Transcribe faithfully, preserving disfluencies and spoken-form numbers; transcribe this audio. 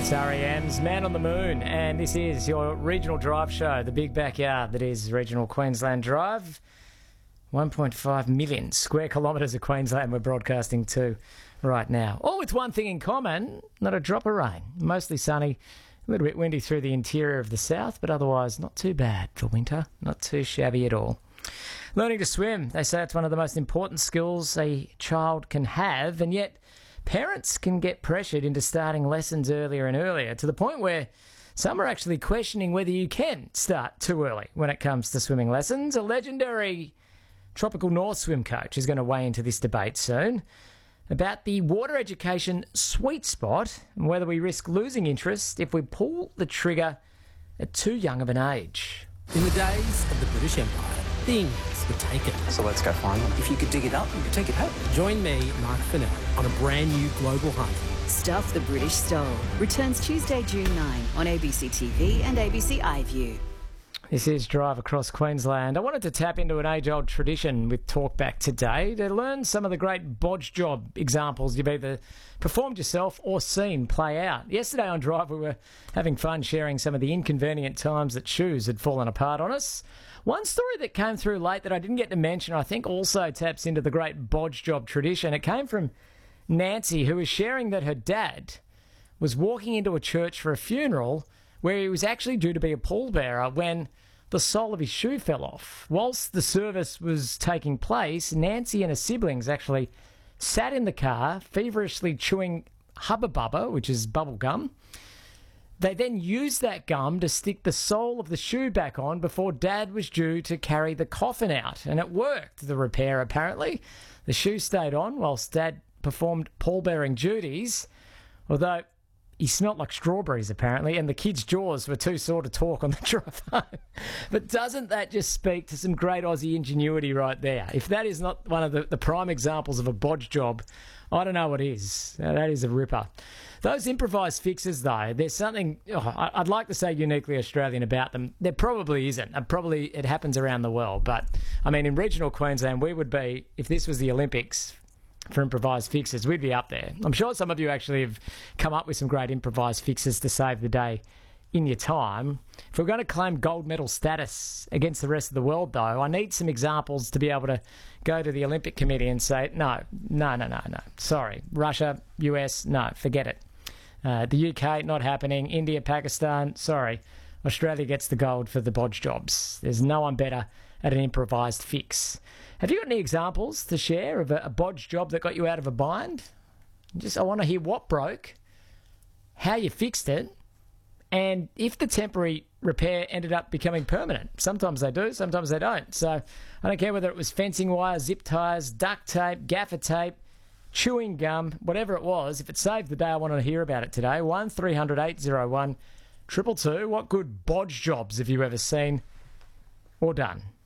It's R E M's Man on the Moon, and this is your regional drive show, the big backyard that is regional Queensland Drive. one point five million square kilometres of Queensland we're broadcasting to right now. All with one thing in common, not a drop of rain. Mostly sunny, a little bit windy through the interior of the south, but otherwise not too bad for winter, not too shabby at all. Learning to swim, they say it's one of the most important skills a child can have, and yet parents can get pressured into starting lessons earlier and earlier, to the point where some are actually questioning whether you can start too early when it comes to swimming lessons. A legendary Tropical North swim coach is going to weigh into this debate soon about the water education sweet spot and whether we risk losing interest if we pull the trigger at too young of an age. In the days of the British Empire, things were taken. So let's go find them. If you could dig it up, you could take it home. Join me, Mark Fennell, on a brand new global hunt. Stuff the British Stole returns Tuesday, June ninth on A B C T V and A B C iView. This is Drive Across Queensland. I wanted to tap into an age-old tradition with Talkback today to learn some of the great bodge job examples you've either performed yourself or seen play out. Yesterday on Drive, we were having fun sharing some of the inconvenient times that shoes had fallen apart on us. One story that came through late that I didn't get to mention, I think also taps into the great bodge job tradition. It came from Nancy, who was sharing that her dad was walking into a church for a funeral where he was actually due to be a pallbearer when the sole of his shoe fell off. Whilst the service was taking place, Nancy and her siblings actually sat in the car, feverishly chewing Hubba Bubba, which is bubble gum. They then used that gum to stick the sole of the shoe back on before Dad was due to carry the coffin out. And it worked, the repair apparently. The shoe stayed on whilst Dad performed pallbearing duties, although he smelt like strawberries, apparently, and the kids' jaws were too sore to talk on the drive home. But doesn't that just speak to some great Aussie ingenuity right there? If that is not one of the, the prime examples of a bodge job, I don't know what is. Now, that is a ripper. Those improvised fixes, though, there's something, oh, I'd like to say uniquely Australian about them. There probably isn't. And probably it happens around the world. But, I mean, in regional Queensland, we would be, if this was the Olympics, for improvised fixes, we'd be up there. I'm sure some of you actually have come up with some great improvised fixes to save the day in your time. If we're going to claim gold medal status against the rest of the world, though, I need some examples to be able to go to the Olympic Committee and say, no, no, no, no, no, sorry. Russia, U S, no, forget it. Uh, the U K, not happening. India, Pakistan, sorry. Australia gets the gold for the bodge jobs. There's no one better at an improvised fix. Have you got any examples to share of a, a bodge job that got you out of a bind? Just, I want to hear what broke, how you fixed it, and if the temporary repair ended up becoming permanent. Sometimes they do, sometimes they don't. So I don't care whether it was fencing wire, zip ties, duct tape, gaffer tape, chewing gum, whatever it was. If it saved the day, I want to hear about it today. one three hundred eight oh one two two two. What good bodge jobs have you ever seen or done?